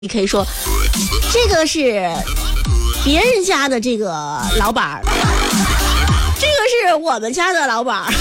你可以说这个是别人家的这个老板，这个是我们家的老板。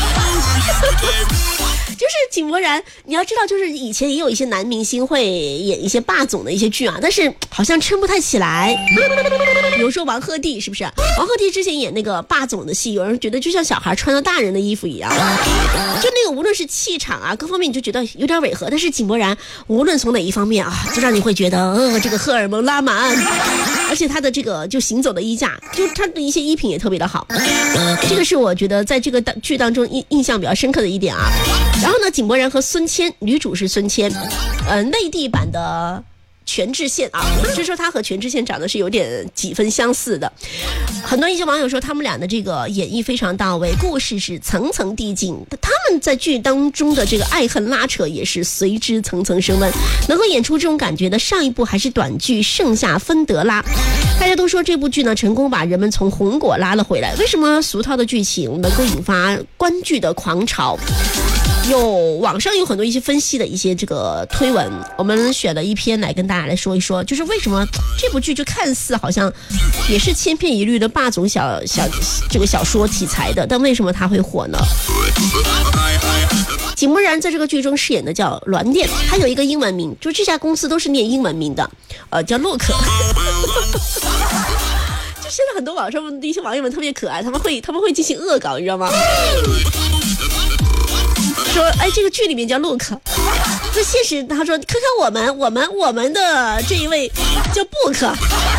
就是井柏然，你要知道，就是以前也有一些男明星会演一些霸总的一些剧啊，但是好像撑不太起来。比如说王鹤棣，是不是？王鹤棣之前演那个霸总的戏，有人觉得就像小孩穿了大人的衣服一样，就那个无论是气场啊各方面，你就觉得有点违和。但是井柏然无论从哪一方面啊，就让你会觉得这个荷尔蒙拉满，而且他的这个就行走的衣架，就他的一些衣品也特别的好。这个是我觉得在这个剧当中印象比较深刻的一点啊。然后呢，井柏然和孙千，女主是孙千，内地版的全智贤啊，据说她和全智贤长得是有点几分相似的。很多一些网友说他们俩的这个演绎非常到位，故事是层层递进，他们在剧当中的这个爱恨拉扯也是随之层层升温，能够演出这种感觉的上一部还是短剧《盛夏芬德拉》。大家都说这部剧呢成功把人们从红果拉了回来，为什么俗套的剧情能够引发观剧的狂潮？网上有很多一些分析的一些这个推文，我们选了一篇来跟大家来说一说，就是为什么这部剧就看似好像也是千篇一律的霸总这个小说题材的，但为什么它会火呢？井柏然在这个剧中饰演的叫栾念，他有一个英文名，就这家公司都是念英文名的，叫洛克。就现在很多网上的一些网友们特别可爱，他们会进行恶搞，你知道吗？说这个剧里面叫洛克，那现实他说看看我们的这一位叫布克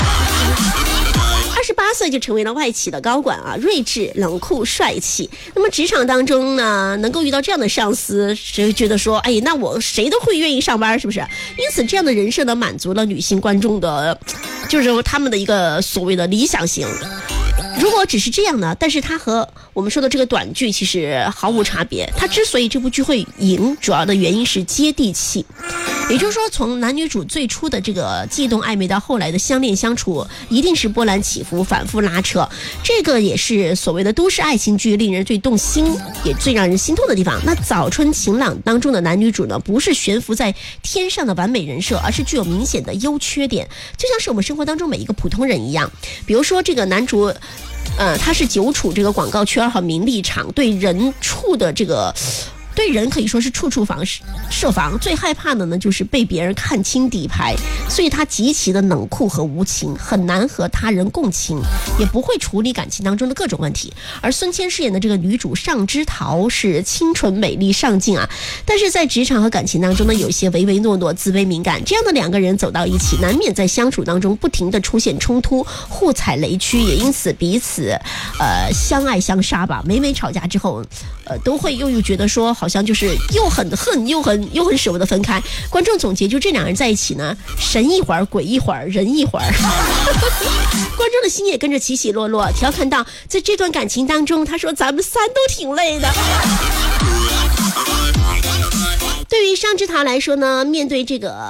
，28岁就成为了外企的高管啊，睿智冷酷帅气。那么职场当中呢，能够遇到这样的上司，谁觉得说那我谁都会愿意上班，是不是？因此这样的人设呢，满足了女性观众的就是他们的一个所谓的理想型。如果只是这样呢，但是它和我们说的这个短剧其实毫无差别。它之所以这部剧会赢，主要的原因是接地气。也就是说，从男女主最初的这个悸动暧昧到后来的相恋相处，一定是波澜起伏，反复拉扯。这个也是所谓的都市爱情剧令人最动心，也最让人心痛的地方。那早春晴朗当中的男女主呢，不是悬浮在天上的完美人设，而是具有明显的优缺点，就像是我们生活当中每一个普通人一样。比如说这个男主他是久处这个广告圈和名利场，对人可以说是处处设防，最害怕的呢就是被别人看清底牌，所以他极其的冷酷和无情，很难和他人共情，也不会处理感情当中的各种问题。而孙千饰演的这个女主尚之桃是清纯美丽上进啊，但是在职场和感情当中呢，有些唯唯诺诺，自卑敏感，这样的两个人走到一起，难免在相处当中不停的出现冲突，互踩雷区，也因此彼此相爱相杀吧。每吵架之后都会又觉得说好像就是又很恨又很舍不得分开。观众总结就这两人在一起呢，神一会儿鬼一会儿人一会儿。观众的心也跟着起起落落，调侃到在这段感情当中，他说咱们三都挺累的。对于尚之桃来说呢，面对这个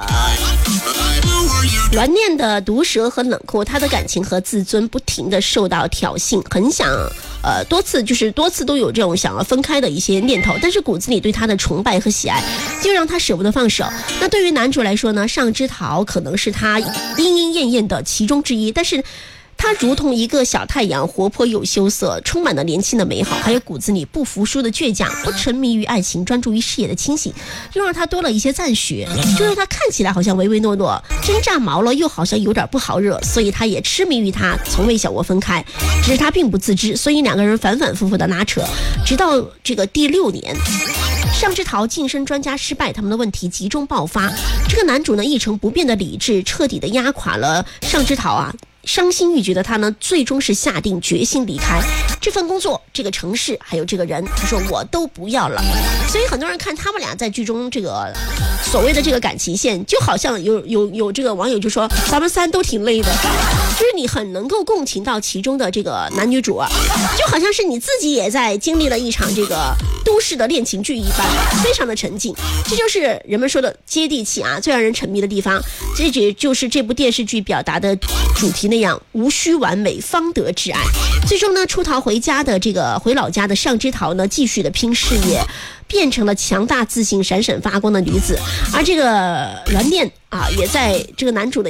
栾念的毒舌和冷酷，他的感情和自尊不停的受到挑衅，很想多次都有这种想要分开的一些念头，但是骨子里对他的崇拜和喜爱就让他舍不得放手。那对于男主来说呢，尚之桃可能是他莺莺燕燕的其中之一，但是他如同一个小太阳，活泼又羞涩，充满了年轻的美好，还有骨子里不服输的倔强，不沉迷于爱情，专注于事业的清醒，又让他多了一些赞许，就让他看起来好像唯唯诺诺，真炸毛了又好像有点不好惹，所以他也痴迷于他，从未想过分开，只是他并不自知，所以两个人反复的拉扯，直到这个第6年。尚之桃晋升专家失败，他们的问题集中爆发。这个男主呢，一成不变的理智彻底的压垮了尚之桃啊，伤心欲绝的他呢，最终是下定决心离开这份工作、这个城市还有这个人，他说我都不要了。所以很多人看他们俩在剧中这个所谓的这个感情线，就好像有这个网友就说咱们三都挺累的，就是你很能够共情到其中的这个男女主啊，就好像是你自己也在经历了一场这个都市的恋情剧一般，非常的沉静。这就是人们说的接地气啊，最让人沉迷的地方。这就是这部电视剧表达的主题那样，无需完美方得挚爱。最终呢，出逃回老家的尚之桃呢，继续的拼事业，变成了强大自信闪闪发光的女子。而这个栾念啊，也在这个男主的